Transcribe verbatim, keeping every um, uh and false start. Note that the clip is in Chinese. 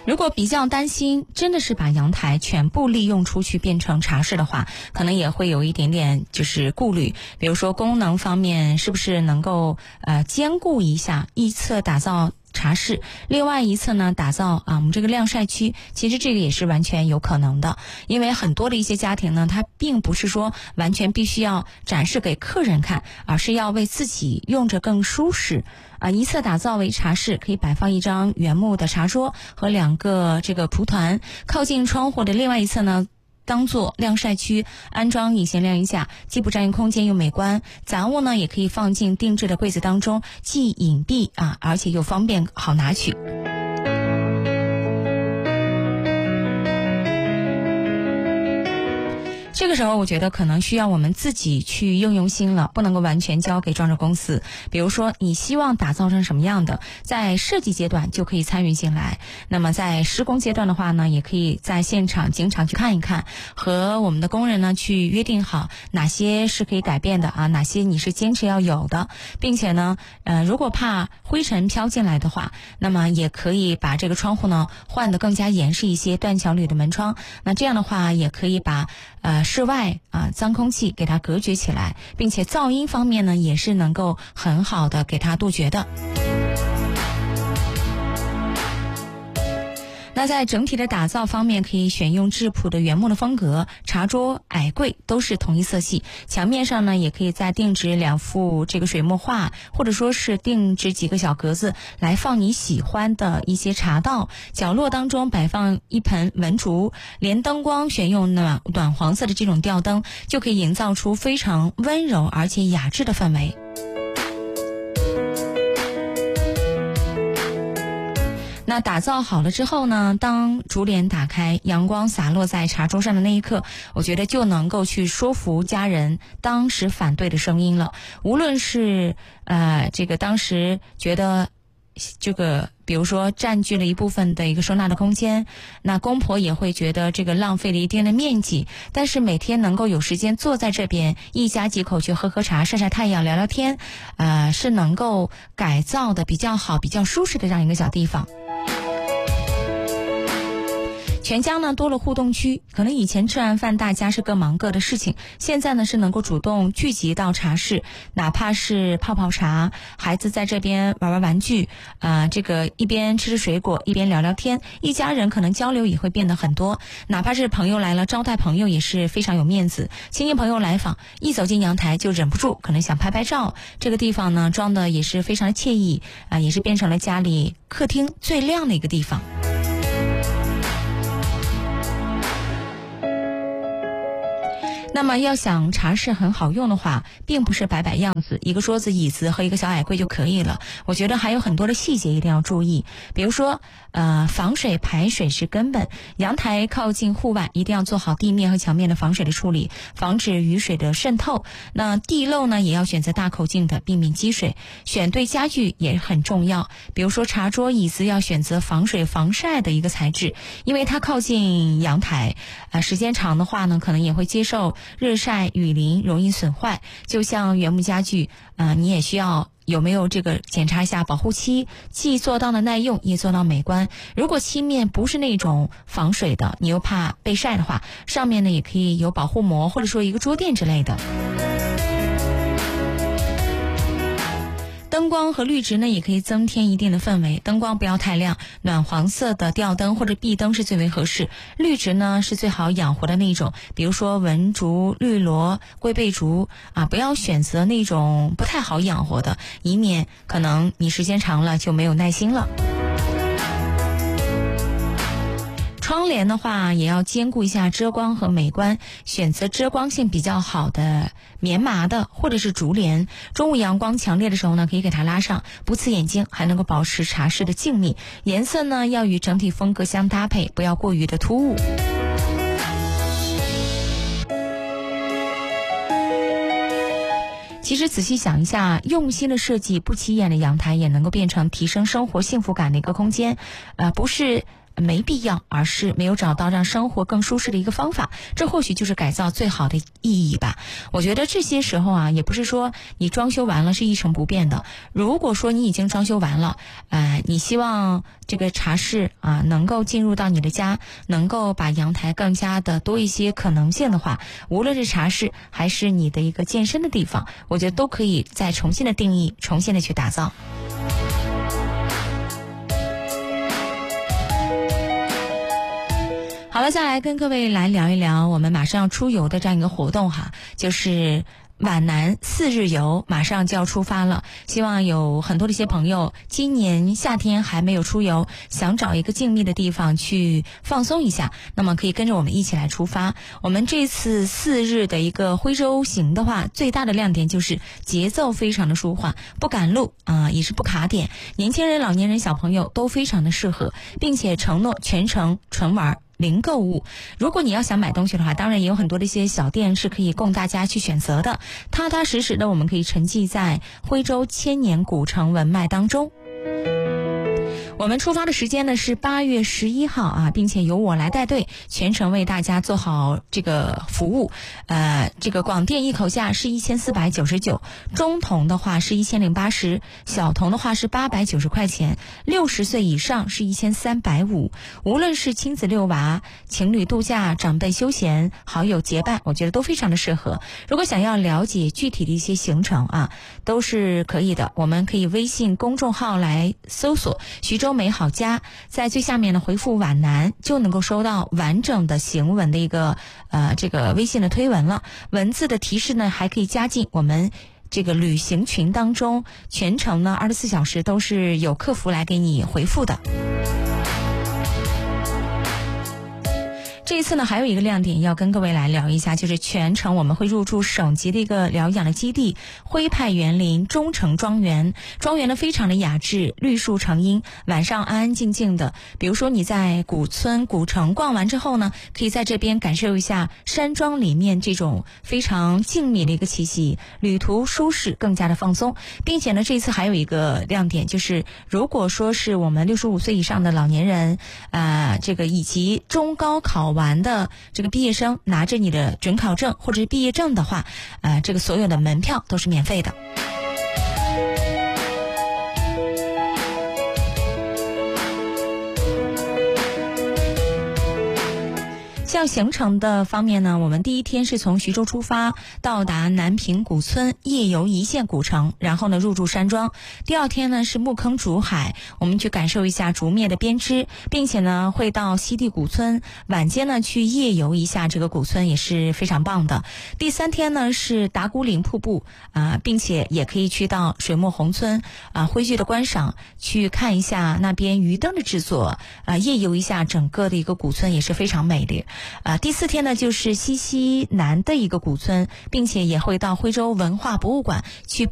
如果比较担心真的是把阳台全部利用出去变成茶室的话，可能也会有一点点就是顾虑，比如说功能方面是不是能够呃兼顾一下，一侧打造茶室，另外一侧呢打造啊我们这个晾晒区，其实这个也是完全有可能的。因为很多的一些家庭呢，它并不是说完全必须要展示给客人看，而是要为自己用着更舒适啊。一侧打造为茶室，可以摆放一张原木的茶桌和两个这个蒲团，靠近窗户的另外一侧呢当做晾晒区，安装隐形晾衣架，既不占用空间又美观。杂物呢也可以放进定制的柜子当中，既隐蔽啊，而且又方便好拿取。这个时候我觉得可能需要我们自己去用用心了，不能够完全交给装饰公司。比如说你希望打造成什么样的，在设计阶段就可以参与进来，那么在施工阶段的话呢，也可以在现场经常去看一看，和我们的工人呢去约定好哪些是可以改变的啊，哪些你是坚持要有的，并且呢呃，如果怕灰尘飘进来的话，那么也可以把这个窗户呢换得更加严实一些，断桥铝的门窗，那这样的话也可以把呃室外啊脏空气给它隔绝起来，并且噪音方面呢也是能够很好的给它杜绝的。那在整体的打造方面，可以选用质朴的原木的风格，茶桌、矮柜都是同一色系，墙面上呢也可以再定制两幅这个水墨画，或者说是定制几个小格子来放你喜欢的一些茶道，角落当中摆放一盆文竹，连灯光选用暖暖黄色的这种吊灯，就可以营造出非常温柔而且雅致的氛围。那打造好了之后呢，当竹帘打开，阳光洒落在茶桌上的那一刻，我觉得就能够去说服家人当时反对的声音了。无论是呃这个当时觉得这个比如说占据了一部分的一个收纳的空间，那公婆也会觉得这个浪费了一定的面积，但是每天能够有时间坐在这边一家几口去喝喝茶，晒晒太阳，聊聊天，呃是能够改造的比较好比较舒适的这样一个小地方。全家呢多了互动区，可能以前吃完饭大家是各忙各的事情，现在呢是能够主动聚集到茶室，哪怕是泡泡茶，孩子在这边玩玩玩具，呃，这个一边吃吃水果一边聊聊天，一家人可能交流也会变得很多。哪怕是朋友来了，招待朋友也是非常有面子，亲戚朋友来访，一走进阳台就忍不住可能想拍拍照。这个地方呢装的也是非常的惬意啊、呃，也是变成了家里客厅最亮的一个地方。那么要想茶室很好用的话，并不是摆摆样子，一个桌子椅子和一个小矮柜就可以了。我觉得还有很多的细节一定要注意，比如说呃，防水排水是根本，阳台靠近户外，一定要做好地面和墙面的防水的处理，防止雨水的渗透。那地漏呢也要选择大口径的，避免积水。选对家具也很重要，比如说茶桌椅子要选择防水防晒的一个材质，因为它靠近阳台，呃，时间长的话呢可能也会接受热晒雨淋，容易损坏。就像原木家具，呃，你也需要有没有这个检查一下保护期，既做到了耐用也做到美观。如果漆面不是那种防水的，你又怕被晒的话，上面呢也可以有保护膜，或者说一个桌垫之类的。灯光和绿植呢也可以增添一定的氛围，灯光不要太亮，暖黄色的吊灯或者壁灯是最为合适。绿植呢是最好养活的那种，比如说文竹、绿萝、龟背竹啊，不要选择那种不太好养活的，以免可能你时间长了就没有耐心了。窗帘的话也要兼顾一下遮光和美观，选择遮光性比较好的棉麻的或者是竹帘。中午阳光强烈的时候呢，可以给它拉上，不刺眼睛，还能够保持茶室的静谧。颜色呢要与整体风格相搭配，不要过于的突兀。其实仔细想一下，用心的设计，不起眼的阳台也能够变成提升生活幸福感的一个空间，呃，不是没必要，而是没有找到让生活更舒适的一个方法，这或许就是改造最好的意义吧。我觉得这些时候啊，也不是说你装修完了是一成不变的。如果说你已经装修完了，呃，你希望这个茶室啊能够进入到你的家，能够把阳台更加的多一些可能性的话，无论是茶室还是你的一个健身的地方，我觉得都可以再重新的定义，重新的去打造。好了，再来跟各位来聊一聊我们马上要出游的这样一个活动哈，就是皖南四日游马上就要出发了，希望有很多的一些朋友今年夏天还没有出游，想找一个静谧的地方去放松一下，那么可以跟着我们一起来出发。我们这次四日的一个徽州行的话，最大的亮点就是节奏非常的舒缓，不赶路啊、呃，也是不卡点，年轻人、老年人、小朋友都非常的适合，并且承诺全程纯玩零购物。如果你要想买东西的话，当然也有很多的一些小店是可以供大家去选择的，踏踏实实的我们可以沉浸在徽州千年古城文脉当中。我们出发的时间呢是八月十一号啊，并且由我来带队，全程为大家做好这个服务。呃，这个广电一口价是一千四百九十九，中童的话是一千零八十，小童的话是八百九十块钱，六十岁以上是一千三百五。无论是亲子遛娃、情侣度假、长辈休闲、好友结伴，我觉得都非常的适合。如果想要了解具体的一些行程啊，都是可以的。我们可以微信公众号来搜索徐州美好家，在最下面呢回复皖南，就能够收到完整的行文的一个呃这个微信的推文了。文字的提示呢还可以加进我们这个旅行群当中，全程呢二十四小时都是有客服来给你回复的。这一次呢还有一个亮点要跟各位来聊一下，就是全程我们会入住省级的一个疗养的基地徽派园林中城庄园。庄园呢非常的雅致，绿树成荫，晚上安安静静的。比如说你在古村古城逛完之后呢，可以在这边感受一下山庄里面这种非常静谧的一个气息，旅途舒适，更加的放松。并且呢这一次还有一个亮点，就是如果说是我们六十五岁以上的老年人啊、呃，这个以及中高考完的这个毕业生，拿着你的准考证或者是毕业证的话，呃，这个所有的门票都是免费的。像行程的方面呢，我们第一天是从徐州出发，到达南平古村，夜游一线古城，然后呢入住山庄。第二天呢是木坑竹海，我们去感受一下竹篾的编织，并且呢会到西递古村，晚间呢去夜游一下这个古村，也是非常棒的。第三天呢是达古岭瀑布啊、呃，并且也可以去到水墨红村啊、呃，徽剧的观赏，去看一下那边鱼灯的制作啊、呃，夜游一下整个的一个古村，也是非常美丽。啊、呃，第四天呢就是西西南的一个古村，并且也会到徽州文化博物馆去